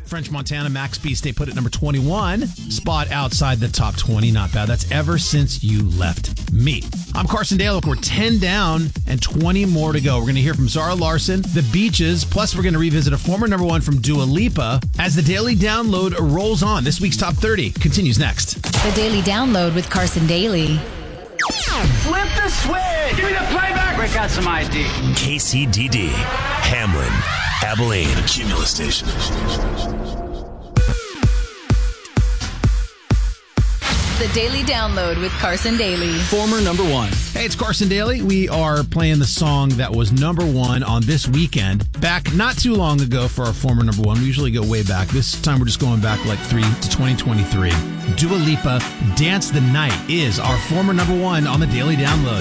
French Montana, Max B stay put at number 21. Spot outside the top 20. Not bad. That's Ever Since You Left Me. I'm Carson Dale. Look, we're 10 down and 20 more to go. We're going to hear from Zara Larsson, The Beaches, plus we're going to revisit a former number one from Dua Lipa as the Daily Download rolls on. This week's Top 30 continues next. The Daily Download with Carson Daly. Flip the switch! Give me the playback! Break out some ID. KCDD, Hamlin, Abilene. The Cumulus Station. The Daily Download with Carson Daly. Former number one. Hey, it's Carson Daly. We are playing the song that was number one on this weekend. Back not too long ago for our former number one. We usually go way back. This time we're just going back like 3 to 2023. Dua Lipa, Dance the Night is our former number one on the Daily Download.